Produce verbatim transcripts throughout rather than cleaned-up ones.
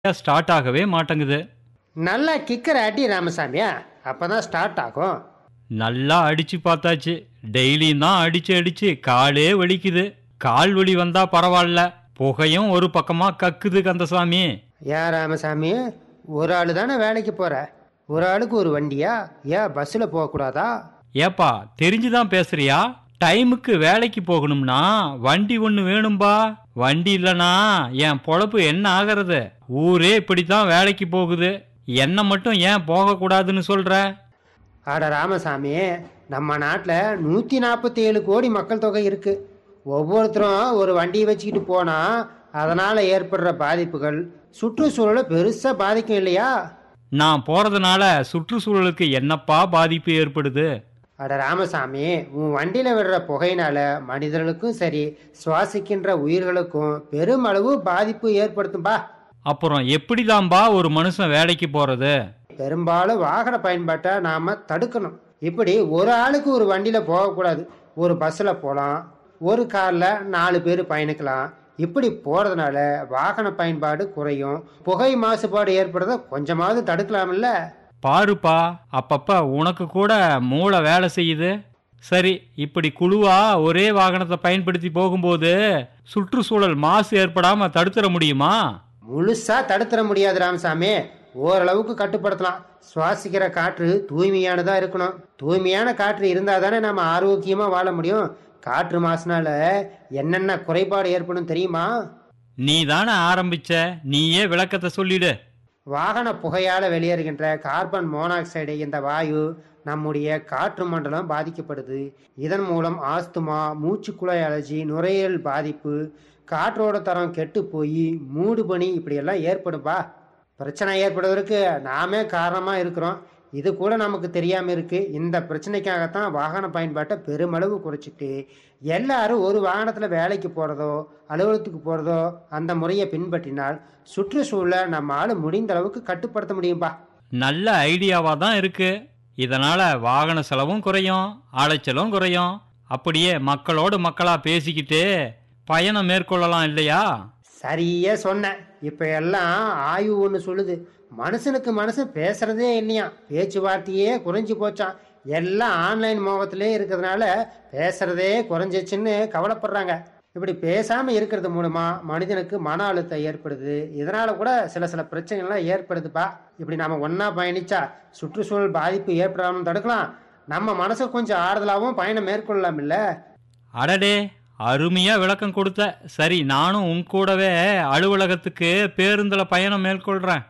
Start ஆகவே மாட்டேங்குது. நல்லா கிக்கர் அடி ராமசாமியா, அப்பதான் ஸ்டார்ட் ஆகும். நல்லா அடிச்சு பார்த்தாச்சு. டெய்லியும் தான் அடிச்சு அடிச்சு காலே வலிக்குது. கால் வலி வந்தா பரவாயில்ல, புகையும் ஒரு பக்கமா கக்குது கந்தசாமி. ஏன் ராமசாமி, ஒரு ஆளு தானே வேலைக்கு போற, ஒரு ஆளுக்கு ஒரு வண்டியா? ஏன் பஸ்ல போகக்கூடாதா? ஏப்பா தெரிஞ்சுதான் பேசுறியா? டைமுக்கு வேலைக்கு போகணும்னா வண்டி ஒண்ணு வேணும்பா. வண்டி இல்லனா என் பொழப்பு என்ன ஆகிறது? ஊரே இப்படித்தான் வேலைக்கு போகுது. என்ன மட்டும் ஏன் போக கூடாதுன்னு சொல்ற? ஆட ராமசாமி, நம்ம நாட்டில் நூற்றி நாற்பத்தி ஏழு கோடி மக்கள் தொகை இருக்கு. ஒவ்வொருத்தரும் ஒரு வண்டியை வச்சுக்கிட்டு போனா அதனால ஏற்படுற பாதிப்புகள் சுற்றுச்சூழலை பெருசா பாதிக்கும் இல்லையா? நான் போறதுனால சுற்றுச்சூழலுக்கு என்னப்பா பாதிப்பு ஏற்படுது? அட ராமசாமி, உன் வண்டியில விடுற புகையினால மனிதர்களுக்கும் சரி, சுவாசிக்கின்ற உயிர்களுக்கும் பெருமளவு பாதிப்பு ஏற்படுத்தும்பா. அப்புறம் எப்படிதான்பா ஒரு மனுஷன் வேலைக்கு போறது? பெரும்பாலும் வாகன பயன்பாட்டை நாம தடுக்கணும். இப்படி ஒரு ஆளுக்கு ஒரு வண்டியில போகக்கூடாது. ஒரு பஸ்ல போகலாம், ஒரு கார்ல நாலு பேர் பயணிக்கலாம். இப்படி போறதுனால வாகன பயன்பாடு குறையும், புகை மாசுபாடு ஏற்படுறத கொஞ்சமாவது தடுக்கலாம்ல. பாருப்பா, அப்பப்ப உனக்கு கூட மூளை வேலை செய்யுது. சரி, இப்படி குழுவா ஒரே வாகனத்தை பயன்படுத்தி போகும்போது சுற்றுச்சூழல் மாசு ஏற்படாம தடுத்துற முடியுமா? முழுசா தடுத்துற முடியாது ராமசாமி, ஓரளவுக்கு கட்டுப்படுத்தலாம். சுவாசிக்கிற காற்று தூய்மையானதா இருக்கணும். தூய்மையான காற்று இருந்தா தானே நம்ம ஆரோக்கியமா வாழ முடியும். காற்று மாசுனால என்னென்ன குறைபாடு ஏற்படும் தெரியுமா? நீ தானே ஆரம்பிச்ச, நீயே விளக்கத்தை சொல்லிடு. வாகன புகையால வெளியேறுகின்ற கார்பன் மோனாக்சைடு இந்த வாயு நம்முடைய காற்று மண்டலம் பாதிக்கப்படுது. இதன் மூலம் ஆஸ்துமா, மூச்சுக்குழாய் அலர்ஜி, நுரையீரல் பாதிப்பு, காற்றோட தரம் கெட்டு போய் மூடு பனி இப்படியெல்லாம் ஏற்படும்பா. பிரச்சனை ஏற்படுவதற்கு நாமே காரணமா இருக்கிறோம். இது கூட நமக்கு தெரியாம இருக்கு. இந்த பிரச்சனைக்காகத்தான் வாகன பயன்பாட்டை பெருமளவு குறைச்சிட்டு எல்லாரும் ஒரு வாகனத்துல வேலைக்கு போறதோ அலுவலகத்துக்கு போறதோ அந்த முறையை பின்பற்றினால் சுற்றுச்சூழலை நம்மால முடிந்த அளவுக்கு கட்டுப்படுத்த முடியும்பா. நல்ல ஐடியாவா தான் இருக்கு. இதனால வாகன செலவும் குறையும், அலைச்சலும் குறையும். அப்படியே மக்களோடு மக்களா பேசிக்கிட்டு பயணம் மேற்கொள்ளலாம் இல்லையா? சரியா சொன்ன. இப்ப எல்லாம் ஆய்வு ஒண்ணு சொல்லுது, மனுஷனுக்கு மனுஷன் பேசுறதே இல்லையா, பேச்சுவார்த்தையே குறைஞ்சி போச்சான். எல்லாம் ஆன்லைன் மோகத்திலே இருக்கிறதுனால பேசுறதே குறைஞ்சிச்சுன்னு கவலைப்படுறாங்க. இப்படி பேசாம இருக்கிறது மூலமா மனிதனுக்கு மன அழுத்தம் ஏற்படுது. இதனால கூட சில சில பிரச்சனைகள்லாம் ஏற்படுதுப்பா. இப்படி நாம ஒன்னா பயணிச்சா சுற்றுச்சூழல் பாதிப்பு ஏற்படாமல் தடுக்கலாம். நம்ம மனசு கொஞ்சம் ஆறுதலாகவும் பயணம் மேற்கொள்ளலாம் இல்ல? அடடே, அருமையா விளக்கம் கொடுத்த. சரி, நானும் உன் கூடவே அலுவலகத்துக்கு பேருந்துல பயணம் மேற்கொள்றேன்.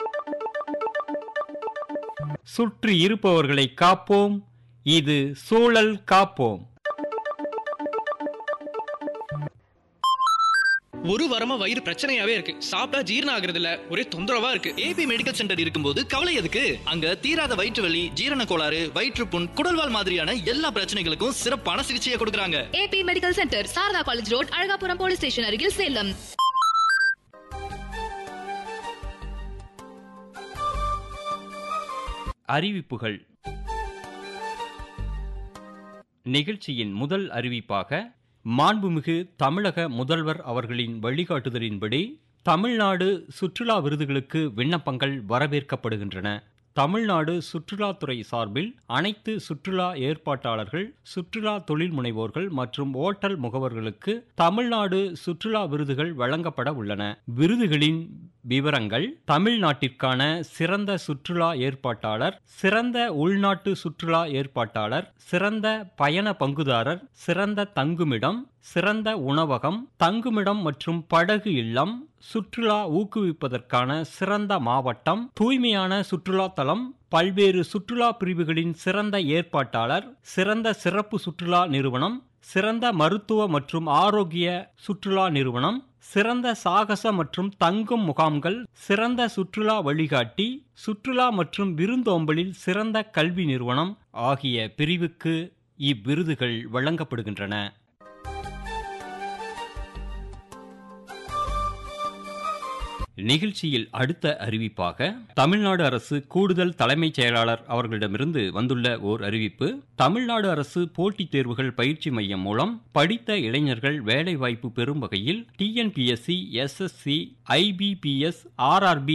சுற்றி இருப்பவர்களை காப்போம், இது சூழல் காப்போம். ஒரு வாரமா வயிறு பிரச்சனையாவே இருக்கு. சாப்பிட்டா ஜீரணம் ஆகுறது இல்ல, ஒரே தொந்தரவா இருக்கு. ஏபி மெடிக்கல் சென்டர் இருக்கும்போது கவலை எதுக்கு? அங்க தீராத வயிற்று வலி, ஜீரண கோளாறு, வயிற்றுப்புண், குடல்வால் மாதிரியான எல்லா பிரச்சனைகளுக்கும் சிறப்பான சிகிச்சையை கொடுக்கறாங்க. AB medical centre, Saradha college road, Alagapuram police station அருகில், சேலம். அறிவிப்புகள். நிகழ்ச்சியின் முதல் அறிவிப்பாக மாண்புமிகு தமிழக முதல்வர் அவர்களின் வழிகாட்டுதலின்படி தமிழ்நாடு சுற்றுலா விருதுகளுக்கு விண்ணப்பங்கள் வரவேற்கப்படுகின்றன. தமிழ்நாடு சுற்றுலாத்துறை சார்பில் அனைத்து சுற்றுலா ஏற்பாட்டாளர்கள், சுற்றுலா தொழில் முனைவோர்கள் மற்றும் ஓட்டல் முகவர்களுக்கு தமிழ்நாடு சுற்றுலா விருதுகள் வழங்கப்பட உள்ளன. விருதுகளின் விவரங்கள்: தமிழ்நாட்டிற்கான சிறந்த சுற்றுலா ஏற்பாட்டாளர், சிறந்த உள்நாட்டு சுற்றுலா ஏற்பாட்டாளர், சிறந்த பயண பங்குதாரர், சிறந்த தங்குமிடம், சிறந்த உணவகம், தங்குமிடம் மற்றும் படகு இல்லம், சுற்றுலா ஊக்குவிப்பதற்கான சிறந்த மாவட்டம், தூய்மையான சுற்றுலா தலம், பல்வேறு சுற்றுலா பிரிவுகளின் சிறந்த ஏற்பாட்டாளர், சிறந்த சிறப்பு சுற்றுலா நிறுவனம், சிறந்த மருத்துவ மற்றும் ஆரோக்கிய சுற்றுலா நிறுவனம், சிறந்த சாகச மற்றும் தங்கும் முகாம்கள், சிறந்த சுற்றுலா வழிகாட்டி, சுற்றுலா மற்றும் விருந்தோம்பலில் சிறந்த கல்வி நிறுவனம் ஆகிய பிரிவுக்கு இவ்விருதுகள் வழங்கப்படுகின்றன. நிகழ்ச்சியில் அடுத்த அறிவிப்பாக தமிழ்நாடு அரசு கூடுதல் தலைமைச் செயலாளர் அவர்களிடமிருந்து வந்துள்ள ஓர் அறிவிப்பு. தமிழ்நாடு அரசு போட்டித் தேர்வுகள் பயிற்சி மையம் மூலம் படித்த இளைஞர்கள் வேலைவாய்ப்பு பெறும் வகையில் டிஎன்பிஎஸ்சி, எஸ்எஸ்சி, ஐபிபிஎஸ், ஆர்ஆர்பி